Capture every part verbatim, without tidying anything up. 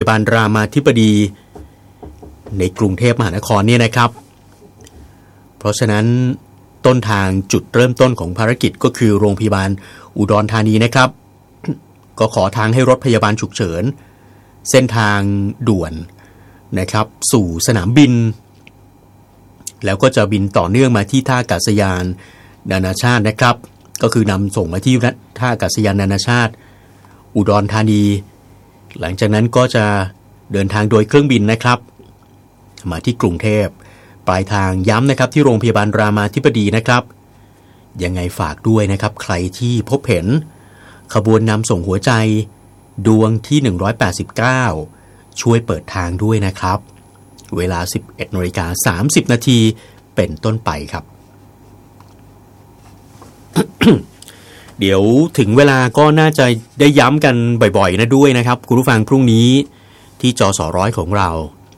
บาลรามาธิบดีในกรุงเทพมหานครเนี่ยนะครับเพราะฉะนั้นต้นทางจุดเริ่มต้นของภารกิจก็คือโรงพยาบาลอุดรธานีนะครับ ก็ขอทางให้รถพยาบาลฉุกเฉินเส้นทางด่วนนะครับสู่สนามบินแล้วก็จะบินต่อเนื่องมาที่ท่าอากาศยานนานาชาตินะครับก็คือนำส่งมาที่ท่าอากาศยานนานาชาติอุดรธานีหลังจากนั้นก็จะเดินทางโดยเครื่องบินนะครับมาที่กรุงเทพปลายทางย้ำนะครับที่โรงพยาบาลรามาธิบดีนะครับยังไงฝากด้วยนะครับใครที่พบเห็นขบวนนำส่งหัวใจดวงที่หนึ่งร้อยแปดสิบเก้าช่วยเปิดทางด้วยนะครับเวลา สิบเอ็ดนาฬิกาสามสิบนาทีเป็นต้นไปครับ เดี๋ยวถึงเวลาก็น่าจะได้ย้ำกันบ่อยๆนะด้วยนะครับคุณผู้ฟังพรุ่งนี้ที่จสร้อยของเรา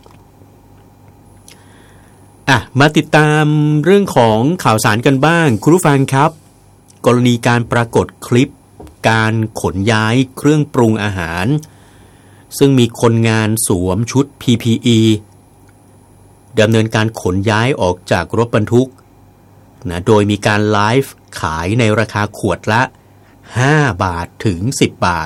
อ่ะมาติดตามเรื่องของข่าวสารกันบ้างคุณผู้ฟังครับกรณีการปรากฏคลิปการขนย้ายเครื่องปรุงอาหารซึ่งมีคนงานสวมชุด พี พี อี ดำเนินการขนย้ายออกจากรถบรรทุกนะโดยมีการไลฟ์ขายในราคาขวดละห้าบาทถึงสิบบาท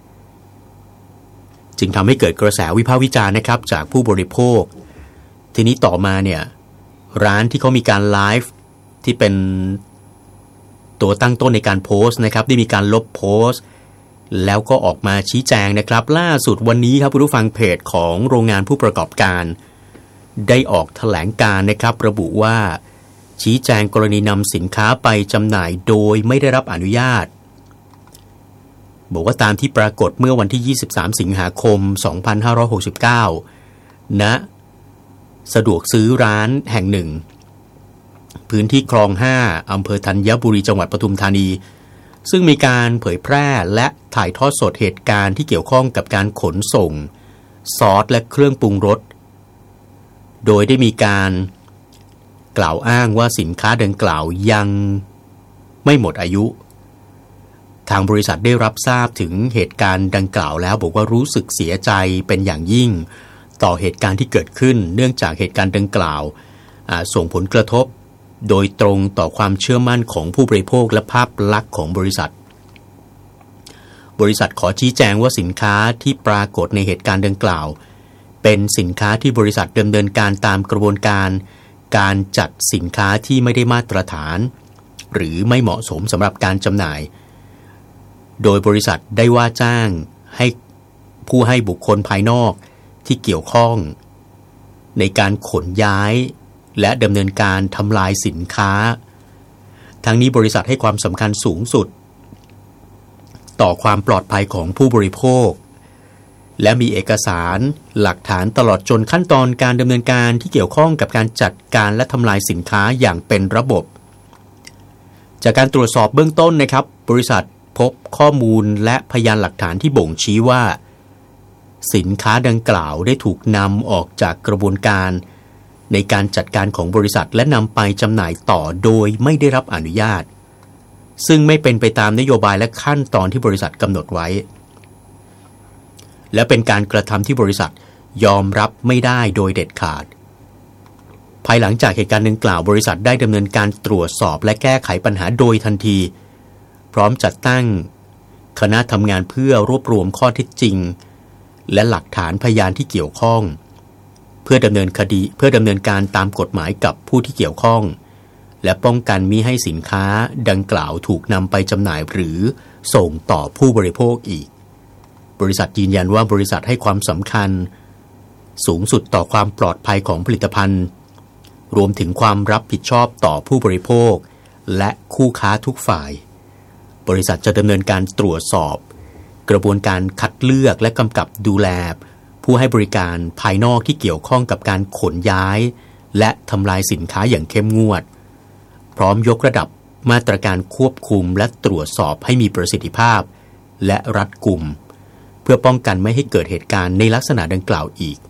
จึงทำให้เกิดกระแสวิพากษ์วิจารณ์นะครับจากผู้บริโภคทีนี้ต่อมาเนี่ยร้านที่เขามีการไลฟ์ที่เป็นตัวตั้งต้นในการโพสต์นะครับได้มีการลบโพสต์แล้วก็ออกมาชี้แจงนะครับล่าสุดวันนี้ครับผู้ฟังเพจของโรงงานผู้ประกอบการได้ออกแถลงการนะครับระบุว่าชี้แจงกรณีนำสินค้าไปจำหน่ายโดยไม่ได้รับอนุญาตบอกว่าตามที่ปรากฏเมื่อวันที่ยี่สิบสามสิงหาคมสองพันห้าร้อยหกสิบเก้าณสะดวกซื้อร้านแห่งหนึ่งพื้นที่คลองห้าอำเภอธัญบุรีจังหวัดปทุมธานีซึ่งมีการเผยแพร่และถ่ายทอดสดเหตุการณ์ที่เกี่ยวข้องกับการขนส่งซอสและเครื่องปรุงรสโดยได้มีการกล่าวอ้างว่าสินค้าดังกล่าวยังไม่หมดอายุทางบริษัทได้รับทราบถึงเหตุการณ์ดังกล่าวแล้วบอกว่ารู้สึกเสียใจเป็นอย่างยิ่งต่อเหตุการณ์ที่เกิดขึ้นเนื่องจากเหตุการณ์ดังกล่าวส่งผลกระทบโดยตรงต่อความเชื่อมั่นของผู้บริโภคและภาพลักษณ์ของบริษัทบริษัทขอชี้แจงว่าสินค้าที่ปรากฏในเหตุการณ์ดังกล่าวเป็นสินค้าที่บริษัทดำเนินการตามกระบวนการการจัดสินค้าที่ไม่ได้มาตรฐานหรือไม่เหมาะสมสำหรับการจำหน่ายโดยบริษัทได้ว่าจ้างให้ผู้ให้บุคคลภายนอกที่เกี่ยวข้องในการขนย้ายและดำเนินการทำลายสินค้าทั้งนี้บริษัทให้ความสำคัญสูงสุดต่อความปลอดภัยของผู้บริโภคและมีเอกสารหลักฐานตลอดจนขั้นตอนการดำเนินการที่เกี่ยวข้องกับการจัดการและทำลายสินค้าอย่างเป็นระบบจากการตรวจสอบเบื้องต้นนะครับบริษัทพบข้อมูลและพยานหลักฐานที่บ่งชี้ว่าสินค้าดังกล่าวได้ถูกนำออกจากกระบวนการในการจัดการของบริษัทและนำไปจำหน่ายต่อโดยไม่ได้รับอนุญาตซึ่งไม่เป็นไปตามนโยบายและขั้นตอนที่บริษัทกำหนดไว้และเป็นการกระทำที่บริษัทยอมรับไม่ได้โดยเด็ดขาดภายหลังจากเหตุการณ์ดังกล่าวบริษัทได้ดำเนินการตรวจสอบและแก้ไขปัญหาโดยทันทีพร้อมจัดตั้งคณะทำงานเพื่อรวบรวมข้อเท็จจริงและหลักฐานพยานที่เกี่ยวข้องเพื่อดำเนินคดีเพื่อดำเนินการตามกฎหมายกับผู้ที่เกี่ยวข้องและป้องกันมิให้สินค้าดังกล่าวถูกนำไปจำหน่ายหรือส่งต่อผู้บริโภคอีกบริษัทยืนยันว่าบริษัทให้ความสำคัญสูงสุดต่อความปลอดภัยของผลิตภัณฑ์รวมถึงความรับผิดชอบต่อผู้บริโภคและคู่ค้าทุกฝ่ายบริษัทจะดำเนินการตรวจสอบกระบวนการคัดเลือกและกำกับดูแลผู้ให้บริการภายนอกที่เกี่ยวข้องกับการขนย้ายและทำลายสินค้าอย่างเข้มงวดพร้อมยกระดับมาตรการควบคุมและตรวจสอบให้มีประสิทธิภาพและรัดกุมเพื่อป้องกันไม่ให้เกิดเหตุการณ์ในลักษณะดังกล่าวอีก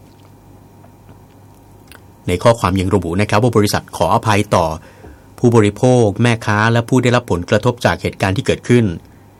ในข้อความยังระบุนะครับว่าบริษัทขออภัยต่อผู้บริโภคแม่ค้าและผู้ได้รับผลกระทบจากเหตุการณ์ที่เกิดขึ้น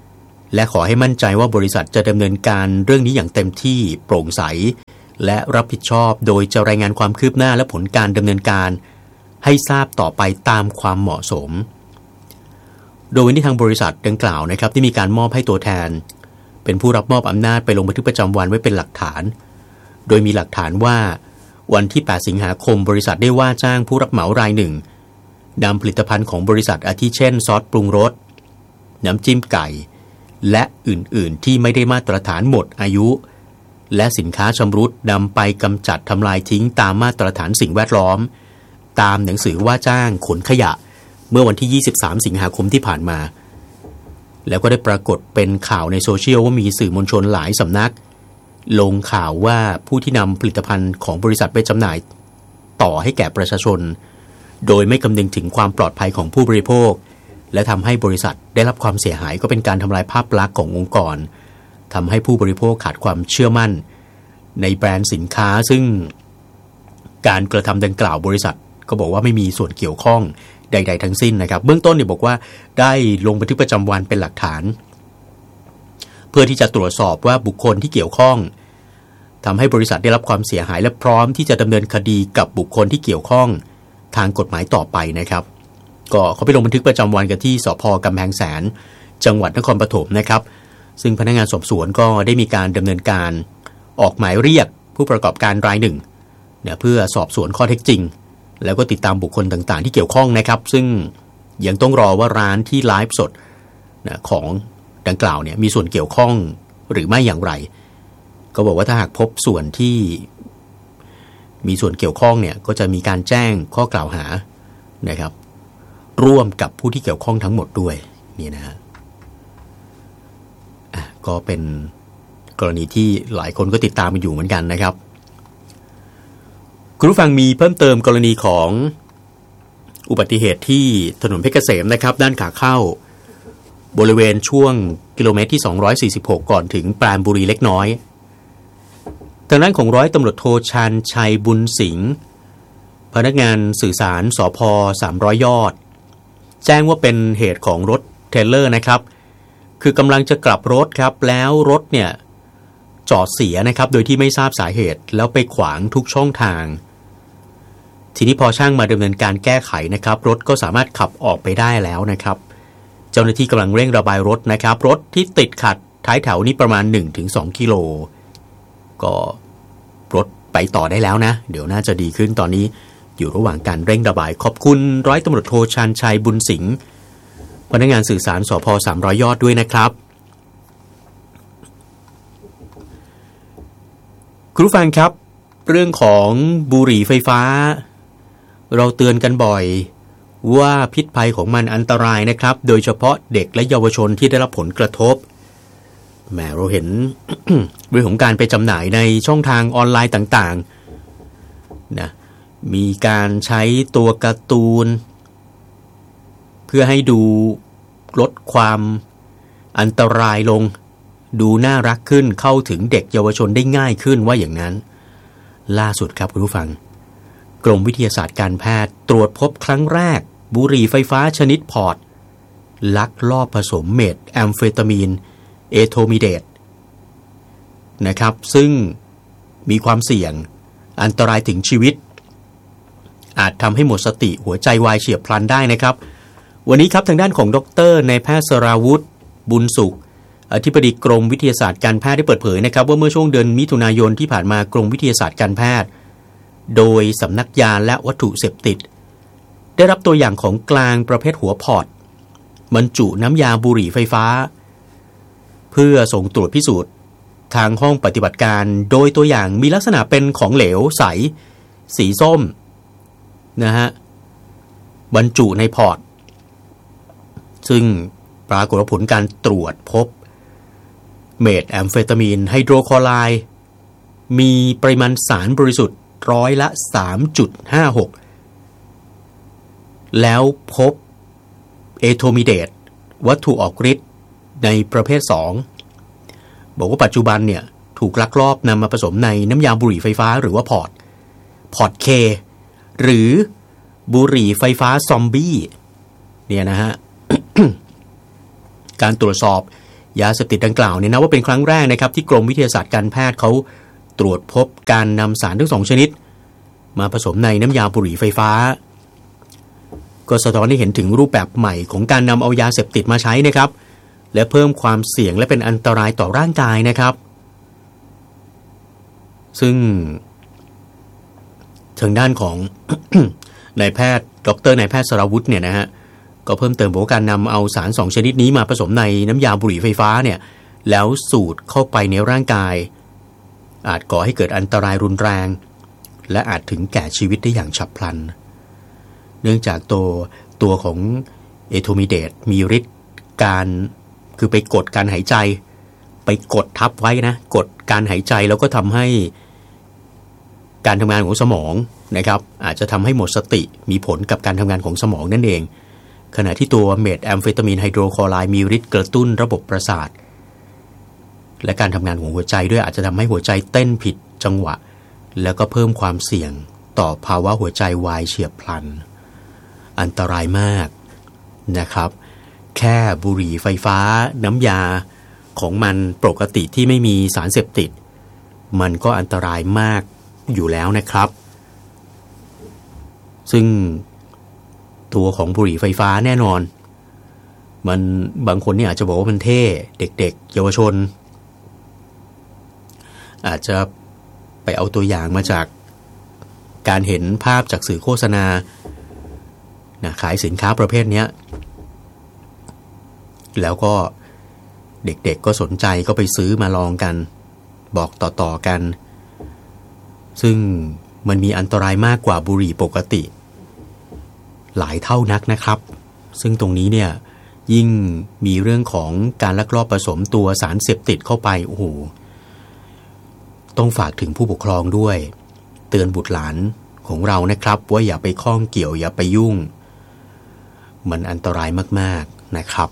และขอให้มั่นใจว่าบริษัทจะดำเนินการเรื่องนี้อย่างเต็มที่โปร่งใสและรับผิดชอบโดยจะรายงานความคืบหน้าและผลการดำเนินการให้ทราบต่อไปตามความเหมาะสมโดยที่ทางบริษัทดังกล่าวนะครับที่มีการมอบให้ตัวแทนเป็นผู้รับมอบอำนาจไปลงบันทึกประจำวันไว้เป็นหลักฐานโดยมีหลักฐานว่าวันที่แปดสิงหาคมบริษัทได้ว่าจ้างผู้รับเหมารายหนึ่งนำผลิตภัณฑ์ของบริษัทอาทิเช่นซอสปรุงรสน้ำจิ้มไก่และอื่นๆที่ไม่ได้มาตรฐานหมดอายุและสินค้าชำรุดนำไปกำจัดทำลายทิ้งตามมาตรฐานสิ่งแวดล้อมตามหนังสือว่าจ้างขนขยะเมื่อวันที่ยี่สิบสามสิงหาคมที่ผ่านมาแล้วก็ได้ปรากฏเป็นข่าวในโซเชียลว่ามีสื่อมวลชนหลายสำนักลงข่าวว่าผู้ที่นำผลิตภัณฑ์ของบริษัทไปจำหน่ายต่อให้แก่ประชาชนโดยไม่คำนึงถึงความปลอดภัยของผู้บริโภคและทำให้บริษัทได้รับความเสียหายก็เป็นการทำลายภาพลักษณ์ขององค์กรทำให้ผู้บริโภคขาดความเชื่อมั่นในแบรนด์สินค้าซึ่งการกระทำดังกล่าวบริษัทก็บอกว่าไม่มีส่วนเกี่ยวข้องใดๆทั้งสิ้นนะครับเบื้องต้นเนี่ยบอกว่าได้ลงบันทึกประจำวันเป็นหลักฐานเพื่อที่จะตรวจสอบว่าบุคคลที่เกี่ยวข้องทำให้บริษัทได้รับความเสียหายและพร้อมที่จะดำเนินคดีกับบุคคลที่เกี่ยวข้องทางกฎหมายต่อไปนะครับก็เขาไปลงบันทึกประจำวันกันที่สภ.กำแพงแสนจังหวัดนครปฐมนะครับซึ่งพนักงานสอบสวนก็ได้มีการดำเนินการออกหมายเรียกผู้ประกอบการรายหนึ่งเนี่ยเพื่อสอบสวนข้อเท็จจริงแล้วก็ติดตามบุคคลต่างๆที่เกี่ยวข้องนะครับซึ่งยังต้องรอว่าร้านที่ไลฟ์สดนะของดังกล่าวเนี่ยมีส่วนเกี่ยวข้องหรือไม่อย่างไรก็บอกว่าถ้าหากพบส่วนที่มีส่วนเกี่ยวข้องเนี่ยก็จะมีการแจ้งข้อกล่าวหานะครับร่วมกับผู้ที่เกี่ยวข้องทั้งหมดด้วยนี่นะฮะอ่ะก็เป็นกรณีที่หลายคนก็ติดตามกันอยู่เหมือนกันนะครับคุณผู้ฟังมีเพิ่มเติมกรณีของอุบัติเหตุที่ถนนเพชรเกษมนะครับด้านขาเข้าบริเวณช่วงกิโลเมตรที่สองร้อยสี่สิบหกก่อนถึงปราณบุรีเล็กน้อยทางด้านของร้อยตำรวจโทชาญชัยบุญสิงห์พนักงานสื่อสารสภ.สามร้อยยอดแจ้งว่าเป็นเหตุของรถเทรลเลอร์นะครับคือกำลังจะกลับรถครับแล้วรถเนี่ยจอดเสียนะครับโดยที่ไม่ทราบสาเหตุแล้วไปขวางทุกช่องทางทีนี้พอช่างมาดำเนินการแก้ไขนะครับรถก็สามารถขับออกไปได้แล้วนะครับเจ้าหน้าที่กำลังเร่งระบายรถนะครับรถที่ติดขัดท้ายแถวนี้ประมาณ หนึ่งถึงสอง กิโลก็รถไปต่อได้แล้วนะเดี๋ยวน่าจะดีขึ้นตอนนี้อยู่ระหว่างการเร่งระบายขอบคุณร้อยตำรวจโทชาญชัยบุญสิงห์พนักงานสื่อสารสภ.สามร้อยยอดด้วยนะครับคุณผู้ฟังครับเรื่องของบุหรี่ไฟฟ้าเราเตือนกันบ่อยว่าพิษภัยของมันอันตรายนะครับโดยเฉพาะเด็กและเยาวชนที่ได้รับผลกระทบแหมเราเห็น เรื่องของการไปจำหน่ายในช่องทางออนไลน์ต่างๆนะมีการใช้ตัวการ์ตูนเพื่อให้ดูลดความอันตรายลงดูน่ารักขึ้นเข้าถึงเด็กเยาวชนได้ง่ายขึ้นว่าอย่างนั้นล่าสุดครับคุณผู้ฟังกรมวิทยาศาสตร์การแพทย์ตรวจพบครั้งแรกบุหรี่ไฟฟ้าชนิดพอร์ตลักลอบผสมเมทแอมเฟตามีนเอโทมิเดตนะครับซึ่งมีความเสี่ยงอันตรายถึงชีวิตอาจทำให้หมดสติหัวใจวายเฉียบพลันได้นะครับวันนี้ครับทางด้านของดรนายแพทย์สราวุธบุญสุขอธิบดีกรมวิทยาศาสตร์การแพทย์ได้เปิดเผยนะครับว่าเมื่อช่วงเดือนมิถุนายนที่ผ่านมากรมวิทยาศาสตร์การแพทย์โดยสำนักยาและวัตถุเสพติดได้รับตัวอย่างของกลางประเภทหัวพอร์ตบรรจุน้ำยาบุหรี่ไฟฟ้าเพื่อส่งตรวจพิสูจน์ทางห้องปฏิบัติการโดยตัวอย่างมีลักษณะเป็นของเหลวใสสีส้มนะฮะบรรจุในพอร์ตซึ่งปรากฏผลการตรวจพบเมทแอมเฟตามีนไฮโดรคลอไรด์มีปริมาณสารบริสุทธิ์ร้อยละ สามจุดห้าหก แล้วพบเอโทมิเดตวัตถุออกฤทธิ์ในประเภทสองบอกว่าปัจจุบันเนี่ยถูกลักลอบนำมาผสมในน้ำยาบุหรี่ไฟฟ้าหรือว่าพอร์ตพอร์ตเคหรือบุหรี่ไฟฟ้าซอมบี้เนี่ยนะฮะ การตรวจสอบยาเสพติดดังกล่าวเนี่ยนะว่าเป็นครั้งแรกนะครับที่กรมวิทยาศาสตร์การแพทย์เขาตรวจพบการนำสารทั้งสองชนิดมาผสมในน้ำยาบุหรี่ไฟฟ้าก็สะท้อนให้เห็นถึงรูปแบบใหม่ของการนำเอายาเสพติดมาใช้นะครับและเพิ่มความเสี่ยงและเป็นอันตรายต่อร่างกายนะครับซึ่งทางด้านของ นายแพทย์ดรนายแพทย์สรวุฒิเนี่ยนะฮะก็เพิ่มเติมบอกว่าการนำเอาสารสองชนิดนี้มาผสมในน้ำยาบุหรี่ไฟฟ้าเนี่ยแล้วสูดเข้าไปในร่างกายอาจก่อให้เกิดอันตรายรุนแรงและอาจถึงแก่ชีวิตได้อย่างฉับพลันเนื่องจากตัวตัวของเอโทมิเดตมีฤทธิ์การคือไปกดการหายใจไปกดทับไว้นะกดการหายใจแล้วก็ทำให้การทำงานของสมองนะครับอาจจะทำให้หมดสติมีผลกับการทำงานของสมองนั่นเองขณะที่ตัวเมทแอมเฟตามีนไฮโดรคลอไรด์มีฤทธิ์กระตุ้นระบบประสาทและการทำงานของหัวใจด้วยอาจจะทำให้หัวใจเต้นผิดจังหวะแล้วก็เพิ่มความเสี่ยงต่อภาวะหัวใจวายเฉียบพลันอันตรายมากนะครับแค่บุหรี่ไฟฟ้าน้ำยาของมันปกติที่ไม่มีสารเสพติดมันก็อันตรายมากอยู่แล้วนะครับซึ่งตัวของบุหรี่ไฟฟ้าแน่นอนมันบางคนเนี่ยอาจจะบอกว่ามันเท่เด็กๆเยาวชนอาจจะไปเอาตัวอย่างมาจากการเห็นภาพจากสื่อโฆษณานะขายสินค้าประเภทนี้แล้วก็เด็กๆก็สนใจก็ไปซื้อมาลองกันบอกต่อๆกันซึ่งมันมีอันตรายมากกว่าบุหรี่ปกติหลายเท่านักนะครับซึ่งตรงนี้เนี่ยยิ่งมีเรื่องของการลักลอบผสมตัวสารเสพติดเข้าไปโอ้โหต้องฝากถึงผู้ปกครองด้วยเตือนบุตรหลานของเรานะครับว่าอย่าไปข้องเกี่ยวอย่าไปยุ่งมันอันตรายมากๆนะครับ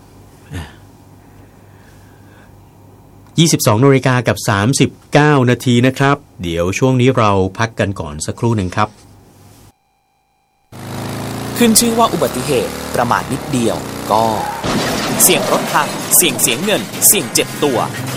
ยี่สิบสองนาฬิกากับสามสิบเก้านาทีนะครับเดี๋ยวช่วงนี้เราพักกันก่อนสักครู่หนึ่งครับขึ้นชื่อว่าอุบัติเหตุประมาทนิดเดียวก็เสี่ยงรถพังเสี่ยงเสียเงินเสี่ยงเจ็บตัว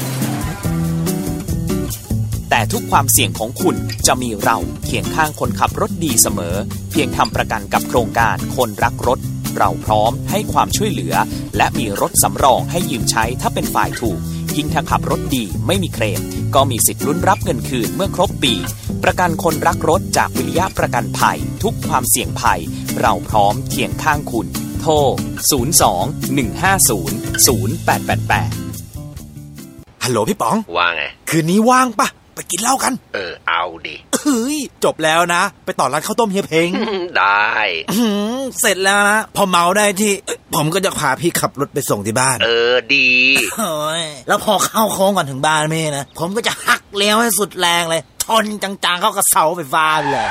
แต่ทุกความเสี่ยงของคุณจะมีเราเคียงข้างคนขับรถดีเสมอเพียงทำประกันกับโครงการคนรักรถเราพร้อมให้ความช่วยเหลือและมีรถสำรองให้ยืมใช้ถ้าเป็นฝ่ายถูกยิ่งถ้าขับรถดีไม่มีเคลมก็มีสิทธิ์ลุ้นรับเงินคืนเมื่อครบปีประกันคนรักรถจากวิริยะประกันภัยทุกความเสี่ยงภัยเราพร้อมเคียงข้างคุณโทรศูนย์ สอง หนึ่ง ห้า ศูนย์ ศูนย์ แปด แปด แปดฮัลโหลพี่ป๋องว่าไงคืนนี้ว่างปะไปกินเหล้ากันเออเอาดิเฮ้ยจบแล้วนะไปต่อร้านข้าวต้มเฮียเพ้งได้เสร็จแล้วนะพอเมาได้ที่ผมก็จะพาพี่ขับรถไปส่งที่บ้านเออดีเฮ้ยแล้วพอเข้าโค้งก่อนถึงบ้านแม่นะผมก็จะหักเลี้ยวให้สุดแรงเลยชนจังๆเข้ากับเสาไฟฟ้าเลย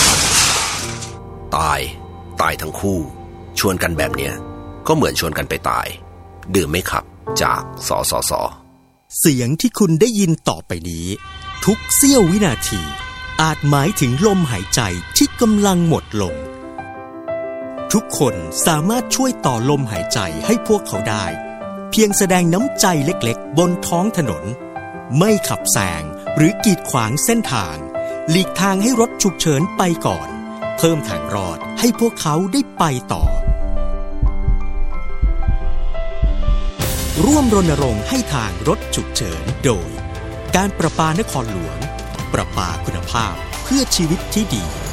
ตายตายทั้งคู่ชวนกันแบบเนี้ยก็เหมือนชวนกันไปตายดื่มไม่ขับจากสสส. เสียงที่คุณได้ยินต่อไปนี้ทุกเสี้ยววินาทีอาจหมายถึงลมหายใจที่กำลังหมดลงทุกคนสามารถช่วยต่อลมหายใจให้พวกเขาได้เพียงแสดงน้ำใจเล็กๆบนท้องถนนไม่ขับแซงหรือกีดขวางเส้นทางหลีกทางให้รถฉุกเฉินไปก่อนเพิ่มทางรอดให้พวกเขาได้ไปต่อร่วมรณรงค์ให้ทางรถฉุกเฉินโดยการประปานครหลวงประปาคุณภาพเพื่อชีวิตที่ดี